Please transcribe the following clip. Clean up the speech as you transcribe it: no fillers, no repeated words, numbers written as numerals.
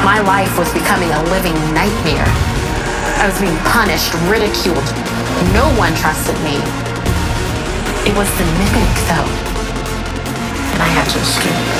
My life was becoming a living nightmare. I was being punished, ridiculed. No one trusted me. It was the Nippic, though. And I had to escape.